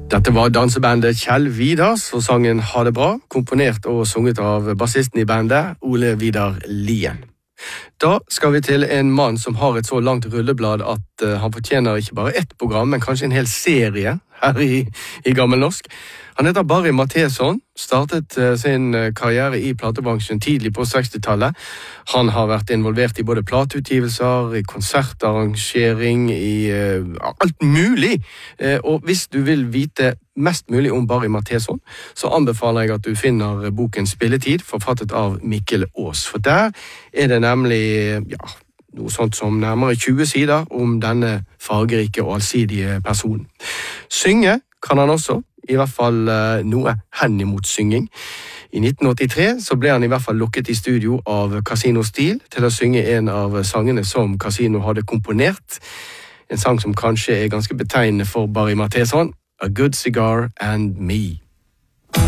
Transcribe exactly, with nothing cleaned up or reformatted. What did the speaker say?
Dette var dansebandet Kjell Vidars, og sangen Ha det bra, komponert og sunget av bassisten i bandet, Ole Vidar Lien. Da skal vi til en mann som har et så langt rulleblad at uh, han fortjener ikke bare ett program, men kanskje en hel serie her i, i Gammel Norsk. Han heter Barry Mathiesson, startet uh, sin uh, karriere i platebransjen tidlig på sekstitallet. Han har vært involvert i både plateutgivelser, i konsertarrangering, i uh, alt mulig. Uh, og hvis du vil vite mest mulig om Barry Mathiesson, så anbefaler jeg at du finner boken Spilletid, forfattet av Mikkel Aas. For der er det nemlig ja, noe sånt som nærmere tjue sider om denne fargerike og allsidige personen. Synge kan han også, i hvert fall uh, noe hen imot synging. I nitten åttitre så ble han i hvert fall lukket i studio av Casino Steel til å synge en av sangene som Casino hadde komponert. En sang som kanskje er ganske betegnende for Barry Mathiesson, A Good Cigar and Me.